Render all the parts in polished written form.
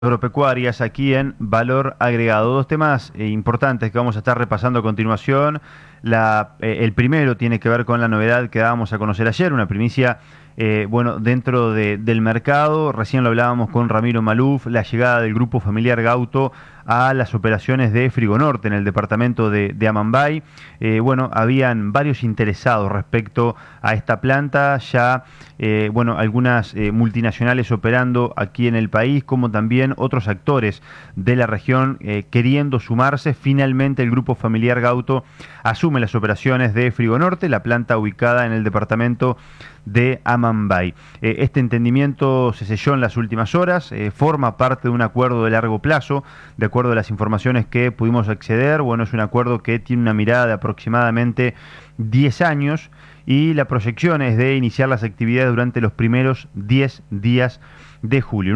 Agropecuarias aquí en Valor Agregado. Dos temas importantes que vamos a estar repasando a continuación. El primero tiene que ver con la novedad que dábamos a conocer ayer, una primicia dentro del mercado. Recién lo hablábamos con Ramiro Maluf, la llegada del grupo familiar Gauto a las operaciones de Frigonorte en el departamento de Amambay. Habían varios interesados respecto a esta planta, ya algunas multinacionales operando aquí en el país, como también otros actores de la región queriendo sumarse. Finalmente el grupo familiar Gauto asume las operaciones de Frigonorte, la planta ubicada en el departamento de Amambay. Este entendimiento se selló en las últimas horas, forma parte de un acuerdo de largo plazo, de acuerdo a las informaciones que pudimos acceder. Es un acuerdo que tiene una mirada de aproximadamente 10 años y la proyección es de iniciar las actividades durante los primeros 10 días de julio. En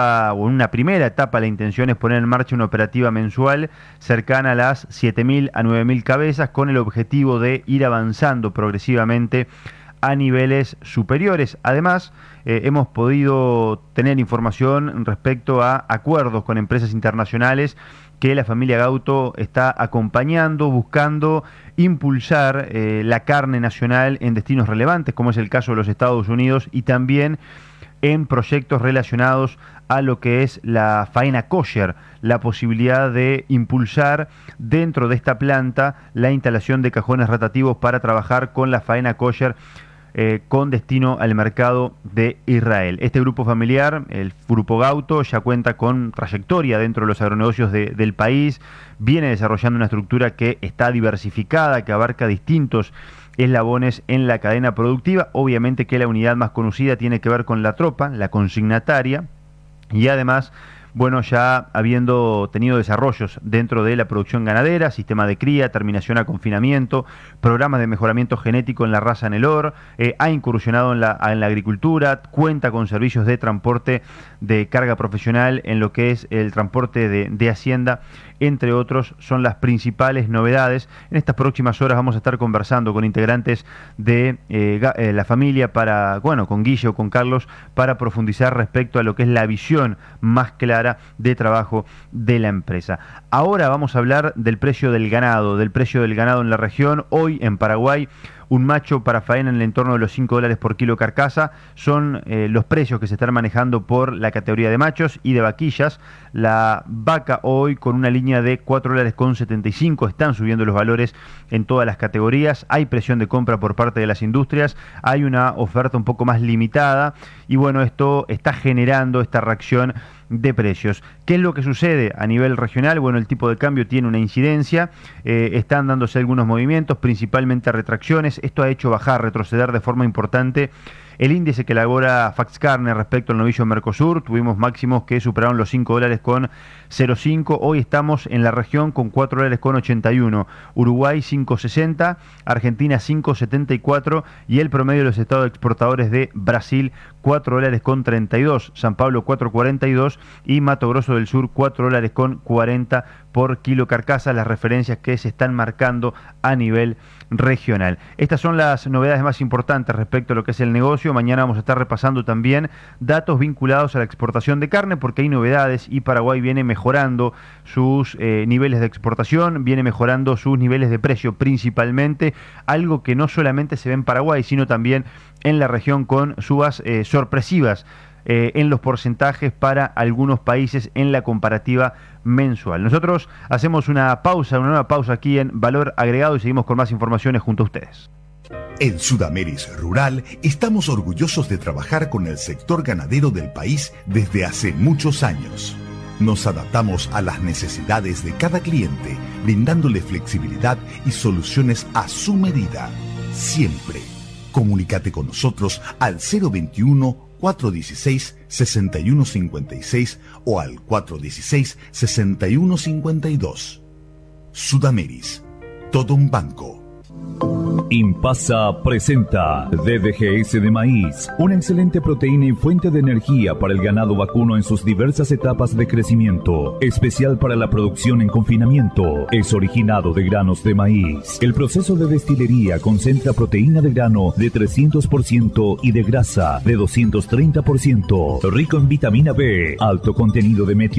una primera etapa, la intención es poner en marcha una operativa mensual cercana a las 7.000 a 9.000 cabezas, con el objetivo de ir avanzando progresivamente a niveles superiores. Además, hemos podido tener información respecto a acuerdos con empresas internacionales que la familia Gauto está acompañando, buscando impulsar la carne nacional en destinos relevantes, como es el caso de los Estados Unidos, y también en proyectos relacionados a lo que es la faena kosher, la posibilidad de impulsar dentro de esta planta la instalación de cajones rotativos para trabajar con la faena kosher con destino al mercado de Israel. Este grupo familiar, el Grupo Gauto, ya cuenta con trayectoria dentro de los agronegocios del país, viene desarrollando una estructura que está diversificada, que abarca distintos eslabones en la cadena productiva. Obviamente que la unidad más conocida tiene que ver con la tropa, la consignataria, y además, ya habiendo tenido desarrollos dentro de la producción ganadera, sistema de cría, terminación a confinamiento, programas de mejoramiento genético en la raza Nelor, ha incursionado en la agricultura, cuenta con servicios de transporte de carga profesional en lo que es el transporte de hacienda, entre otros, son las principales novedades. En estas próximas horas vamos a estar conversando con integrantes de la familia con Guille o con Carlos, para profundizar respecto a lo que es la visión más clara de trabajo de la empresa. Ahora vamos a hablar del precio del ganado en la región. Hoy en Paraguay, un macho para faena en el entorno de los $5 por kilo carcasa son los precios que se están manejando por la categoría de machos y de vaquillas. La vaca hoy con una línea de $4.75, están subiendo los valores en todas las categorías. Hay presión de compra por parte de las industrias, hay una oferta un poco más limitada y esto está generando esta reacción de precios. ¿Qué es lo que sucede a nivel regional? El tipo de cambio tiene una incidencia, están dándose algunos movimientos, principalmente retracciones. Esto ha hecho retroceder de forma importante el índice que elabora Faxcarne respecto al novillo Mercosur. Tuvimos máximos que superaron los $5.05. Hoy estamos en la región con $4.81. Uruguay 5.60, Argentina 5.74 y el promedio de los estados exportadores de Brasil $4.32, San Pablo 4.42 y Mato Grosso del Sur $4.40 por kilo carcasa, las referencias que se están marcando a nivel regional. Estas son las novedades más importantes respecto a lo que es el negocio. Mañana vamos a estar repasando también datos vinculados a la exportación de carne, porque hay novedades y Paraguay viene mejorando sus niveles de exportación, viene mejorando sus niveles de precio principalmente, algo que no solamente se ve en Paraguay, sino también en la región, con subas sorpresivas en los porcentajes para algunos países en la comparativa mensual. Nosotros hacemos una nueva pausa aquí en Valor Agregado y seguimos con más informaciones junto a ustedes. En Sudameris Rural estamos orgullosos de trabajar con el sector ganadero del país desde hace muchos años. Nos adaptamos a las necesidades de cada cliente, brindándole flexibilidad y soluciones a su medida. Siempre. Comunícate con nosotros al 021-416-6156 o al 416-6152. Sudameris, todo un banco. Impasa presenta DDGS de maíz, una excelente proteína y fuente de energía para el ganado vacuno en sus diversas etapas de crecimiento, especial para la producción en confinamiento. Es originado de granos de maíz. El proceso de destilería concentra proteína de grano de 300% y de grasa de 230%, rico en vitamina B, alto contenido de